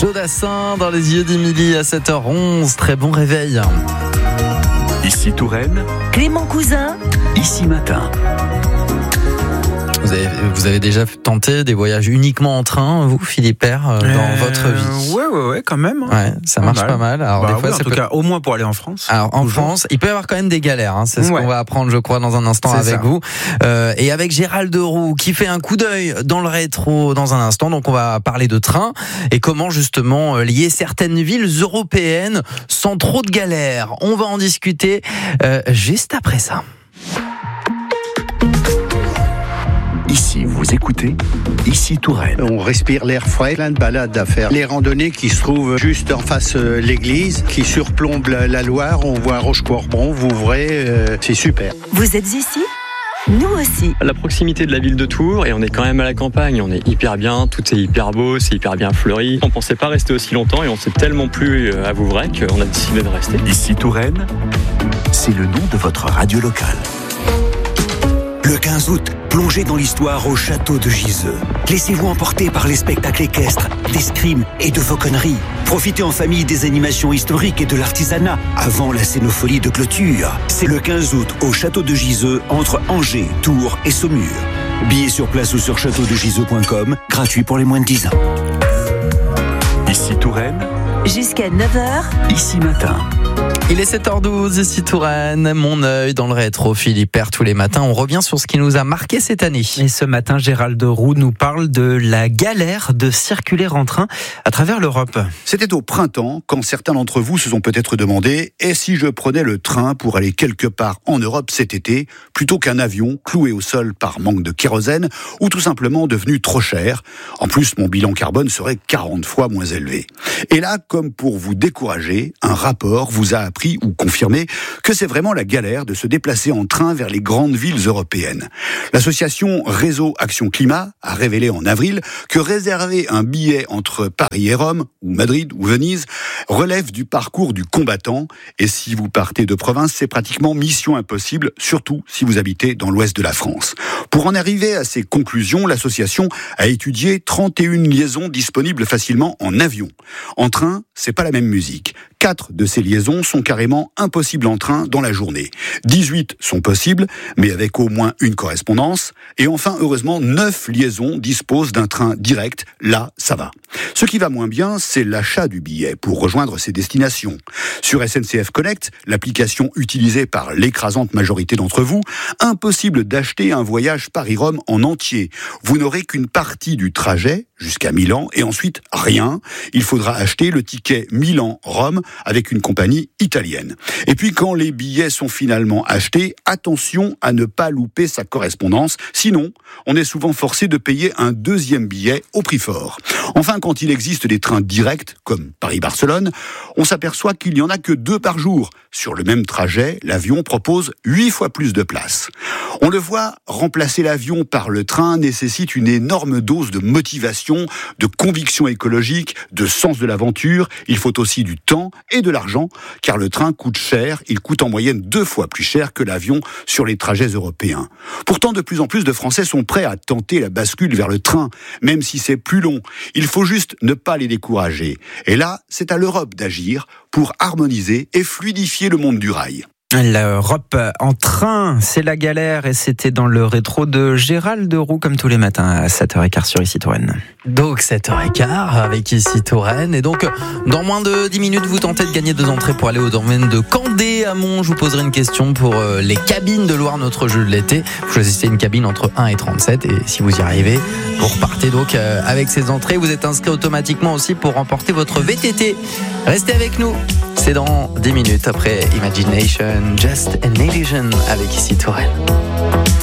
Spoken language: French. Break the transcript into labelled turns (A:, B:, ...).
A: Jodassin dans les yeux d'Émilie à 7h11. Très bon réveil.
B: Ici Touraine,
C: Clément Cousin,
B: ici Matin.
A: Vous avez déjà tenté des voyages uniquement en train, vous, Philippe Père, dans votre vie?
D: Ouais, quand même.
A: Ouais, ça marche pas mal. Alors, des fois,
D: en tout cas, au moins pour aller en France.
A: Alors, en France, il peut y avoir quand même des galères. C'est ce qu'on va apprendre, je crois, dans un instant avec vous. Et avec Gérald Roux, qui fait un coup d'œil dans le rétro dans un instant. Donc, on va parler de train et comment, justement, lier certaines villes européennes sans trop de galères. On va en discuter juste après ça.
B: Ici, vous écoutez, ici Touraine.
E: On respire l'air frais, plein de balades à faire. Les randonnées qui se trouvent juste en face de l'église, qui surplombent la Loire, on voit Rochecorbon, Vouvray, c'est super.
C: vous êtes ici? Nous aussi.
F: À la proximité de la ville de Tours et on est quand même à la campagne, on est hyper bien, tout est hyper beau, c'est hyper bien fleuri. On pensait pas rester aussi longtemps et on s'est tellement plu à Vouvray qu'on a décidé de rester.
B: Ici Touraine, c'est le nom de votre radio locale.
G: Le 15 août, plongez dans l'histoire au château de Giseux. Laissez-vous emporter par les spectacles équestres, d'escrime et de fauconnerie. Profitez en famille des animations historiques et de l'artisanat avant la scénophonie de clôture. C'est le 15 août au château de Giseux entre Angers, Tours et Saumur. Billets sur place ou sur châteaudegiseux.com, gratuit pour les moins de 10 ans.
B: Ici Touraine,
C: Jusqu'à 9h,
B: ici Matin.
A: Il est 7h12, ici Touraine, mon œil dans le rétro, Philippe Père, tous les matins. On revient sur ce qui nous a marqué cette année.
D: Et ce matin, Gérald Roux nous parle de la galère de circuler en train à travers l'Europe.
E: C'était au printemps, quand certains d'entre vous se sont peut-être demandé « Et si je prenais le train pour aller quelque part en Europe cet été, plutôt qu'un avion cloué au sol par manque de kérosène, ou tout simplement devenu trop cher ? En plus, mon bilan carbone serait 40 fois moins élevé. » Et là, comme pour vous décourager, un rapport vous a appris ou confirmé que c'est vraiment la galère de se déplacer en train vers les grandes villes européennes. L'association Réseau Action Climat a révélé en avril que réserver un billet entre Paris et Rome, ou Madrid ou Venise, relève du parcours du combattant, et si vous partez de province, c'est pratiquement mission impossible, surtout si vous habitez dans l'ouest de la France. Pour en arriver à ces conclusions, l'association a étudié 31 liaisons disponibles facilement en avion. En train, c'est pas la même musique. 4 de ces liaisons sont carrément impossibles en train dans la journée. 18 sont possibles, mais avec au moins une correspondance. Et enfin, heureusement, 9 liaisons disposent d'un train direct. Là, ça va. Ce qui va moins bien, c'est l'achat du billet pour rejoindre ces destinations. Sur SNCF Connect, l'application utilisée par l'écrasante majorité d'entre vous, impossible d'acheter un voyage Paris-Rome en entier. Vous n'aurez qu'une partie du trajet jusqu'à Milan et ensuite rien. Il faudra acheter le ticket Milan-Rome avec une compagnie italienne. Et puis quand les billets sont finalement achetés, attention à ne pas louper sa correspondance, sinon on est souvent forcé de payer un deuxième billet au prix fort. Enfin, quand il existe des trains directs, comme Paris-Barcelone, on s'aperçoit qu'il n'y en a que 2 par jour. Sur le même trajet, l'avion propose 8 fois plus de place. On le voit, remplacer l'avion par le train nécessite une énorme dose de motivation, de conviction écologique, de sens de l'aventure. Il faut aussi du temps et de l'argent, car le train coûte cher. Il coûte en moyenne 2 fois plus cher que l'avion sur les trajets européens. Pourtant, de plus en plus de Français sont prêts à tenter la bascule vers le train, même si c'est plus long. Il faut juste ne pas les décourager. Et là, c'est à l'Europe d'agir pour harmoniser et fluidifier le monde du rail.
D: L'Europe en train, c'est la galère, et c'était dans le rétro de Gérald Roux, comme tous les matins à 7h15 sur Ici Touraine.
A: Donc 7h15 avec Ici Touraine. Et donc, dans moins de 10 minutes, vous tentez de gagner 2 entrées pour aller au domaine de Candé à Mons. Je vous poserai une question pour les cabines de Loire, notre jeu de l'été. Vous choisissez une cabine entre 1 et 37, et si vous y arrivez, vous repartez donc avec ces entrées. Vous êtes inscrit automatiquement aussi pour remporter votre VTT. Restez avec nous. C'est dans 10 minutes après Imagination, Just an Illusion avec Ici Touraine.